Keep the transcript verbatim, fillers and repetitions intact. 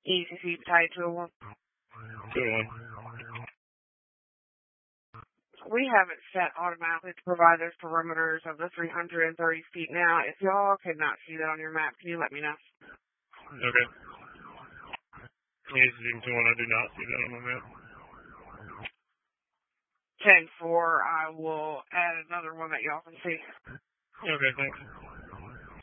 easy for you to tie to a one. Good one. We have it set automatically to provide those perimeters of the three hundred thirty feet. Now, if y'all could not see that on your map, can you let me know? Okay. Yes, into one. I do not see that on my map. ten four, I will add another one that y'all can see. Okay, thanks.